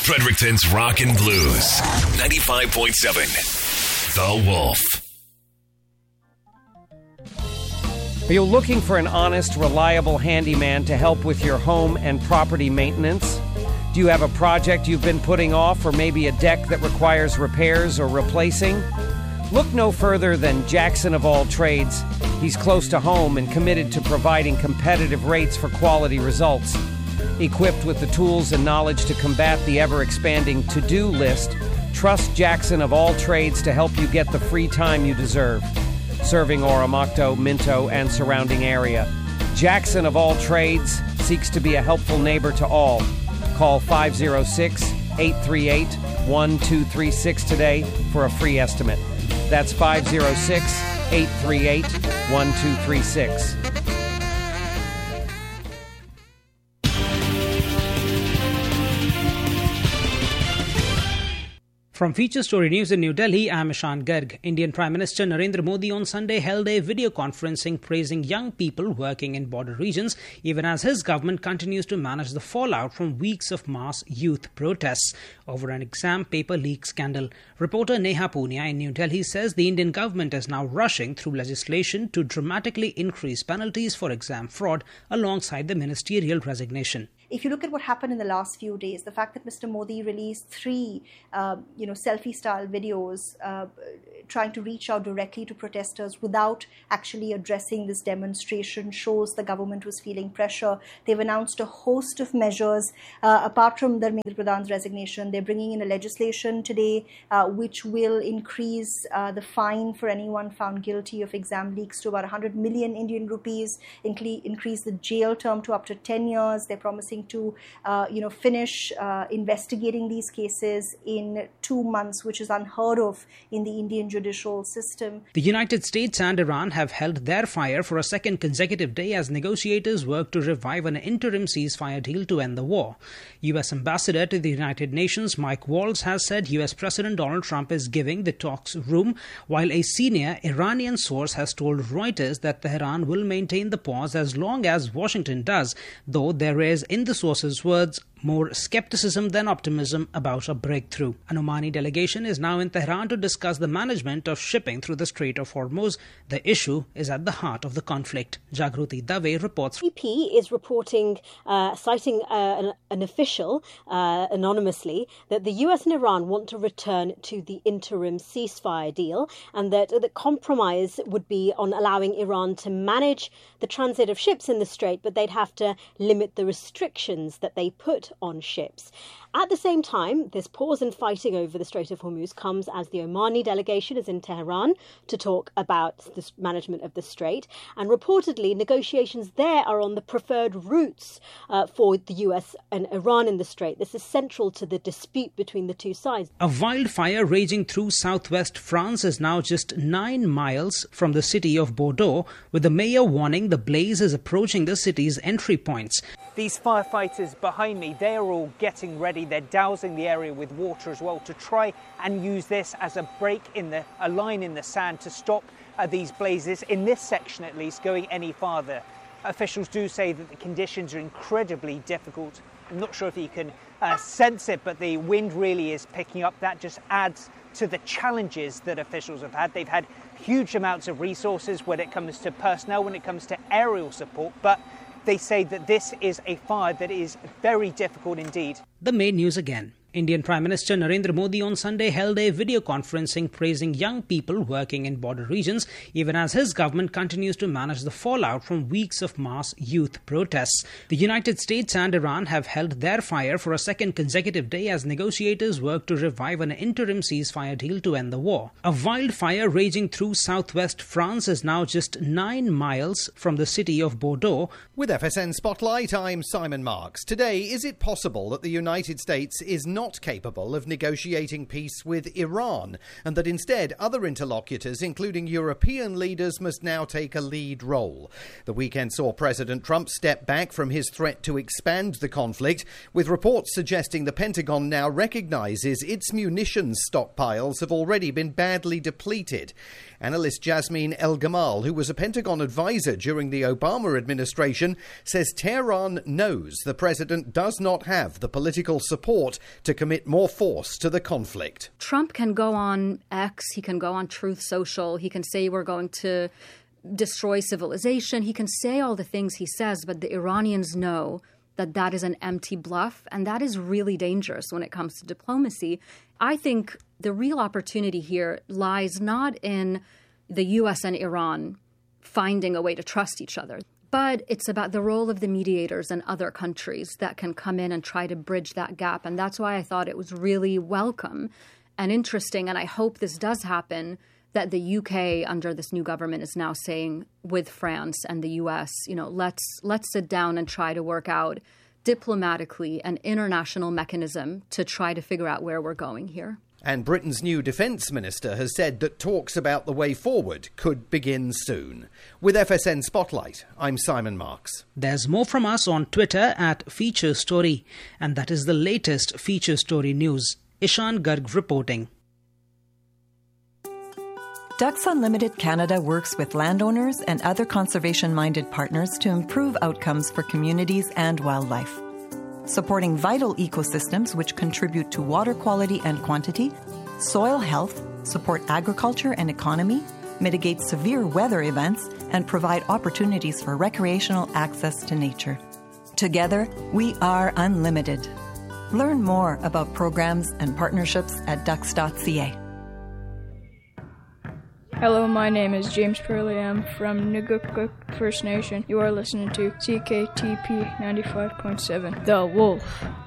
Fredericton's Rock and Blues. 95.7. The Wolf. Are you looking for an honest, reliable handyman to help with your home and property maintenance? Do you have a project you've been putting off, or maybe a deck that requires repairs or replacing? Look no further than Jackson of All Trades. He's close to home and committed to providing competitive rates for quality results. Equipped with the tools and knowledge to combat the ever-expanding to-do list, trust Jackson of All Trades to help you get the free time you deserve. Serving Oromocto, Minto, and surrounding area, Jackson of All Trades seeks to be a helpful neighbor to all. Call 506-838-1236 today for a free estimate. That's 506-838-1236. From Feature Story News in New Delhi, I'm Ishan Garg. Indian Prime Minister Narendra Modi on Sunday held a video conferencing praising young people working in border regions, even as his government continues to manage the fallout from weeks of mass youth protests over an exam paper leak scandal. Reporter Neha Punia in New Delhi says the Indian government is now rushing through legislation to dramatically increase penalties for exam fraud alongside the ministerial resignation. If you look at what happened in the last few days, the fact that Mr. Modi released three, selfie-style videos trying to reach out directly to protesters without actually addressing this demonstration shows the government was feeling pressure. They've announced a host of measures. Apart from Dharmendra Pradhan's resignation, they're bringing in a legislation today which will increase the fine for anyone found guilty of exam leaks to about 100 million Indian rupees, increase the jail term to up to 10 years. They're promising to finish investigating these cases in 2 months, which is unheard of in the Indian judicial system. The United States and Iran have held their fire for a second consecutive day as negotiators work to revive an interim ceasefire deal to end the war. U.S. Ambassador to the United Nations Mike Waltz has said U.S. President Donald Trump is giving the talks room, while a senior Iranian source has told Reuters that Tehran will maintain the pause as long as Washington does, though there is, in the source's words, more skepticism than optimism about a breakthrough. An Omani delegation is now in Tehran to discuss the management of shipping through the Strait of Hormuz. The issue is at the heart of the conflict. Jagruti Dave reports. BP is reporting, citing an official anonymously, that the US and Iran want to return to the interim ceasefire deal, and that the compromise would be on allowing Iran to manage the transit of ships in the Strait, but they'd have to limit the restrictions that they put on ships. At the same time, this pause in fighting over the Strait of Hormuz comes as the Omani delegation is in Tehran to talk about the management of the Strait, and reportedly negotiations there are on the preferred routes for the US and Iran in the Strait. This is central to the dispute between the two sides. A wildfire raging through southwest France is now just 9 miles from the city of Bordeaux, with the mayor warning the blaze is approaching the city's entry points. These firefighters behind me, they are all getting ready. They're dousing the area with water as well to try and use this as a break in a line in the sand to stop these blazes, in this section at least, going any farther. Officials do say that the conditions are incredibly difficult. I'm not sure if you can sense it, but the wind really is picking up. That just adds to the challenges that officials have had. They've had huge amounts of resources when it comes to personnel, when it comes to aerial support, but they say that this is a fire that is very difficult indeed. The main news again. Indian Prime Minister Narendra Modi on Sunday held a video conferencing praising young people working in border regions, even as his government continues to manage the fallout from weeks of mass youth protests. The United States and Iran have held their fire for a second consecutive day as negotiators work to revive an interim ceasefire deal to end the war. A wildfire raging through southwest France is now just 9 miles from the city of Bordeaux. With FSN Spotlight, I'm Simon Marks. Today, is it possible that the United States is not capable of negotiating peace with Iran, and that instead other interlocutors, including European leaders, must now take a lead role? The weekend saw President Trump step back from his threat to expand the conflict, with reports suggesting the Pentagon now recognises its munitions stockpiles have already been badly depleted. Analyst Jasmine El-Gamal, who was a Pentagon advisor during the Obama administration, says Tehran knows the president does not have the political support to commit more force to the conflict. Trump can go on X, he can go on Truth Social, he can say we're going to destroy civilization, he can say all the things he says, but the Iranians know that that is an empty bluff, and that is really dangerous when it comes to diplomacy. I think the real opportunity here lies not in the U.S. and Iran finding a way to trust each other, but it's about the role of the mediators and other countries that can come in and try to bridge that gap. And that's why I thought it was really welcome and interesting, and I hope this does happen, that the UK under this new government is now saying with France and the US, let's sit down and try to work out diplomatically an international mechanism to try to figure out where we're going here. And Britain's new defence minister has said that talks about the way forward could begin soon. With FSN Spotlight, I'm Simon Marks. There's more from us on Twitter at Feature Story, and that is the latest Feature Story news. Ishan Garg reporting. Ducks Unlimited Canada works with landowners and other conservation-minded partners to improve outcomes for communities and wildlife. Supporting vital ecosystems which contribute to water quality and quantity, soil health, support agriculture and economy, mitigate severe weather events, and provide opportunities for recreational access to nature. Together, we are unlimited. Learn more about programs and partnerships at ducks.ca. Hello, my name is James Purley. I'm from Nugukuk First Nation. You are listening to CKTP 95.7, The Wolf.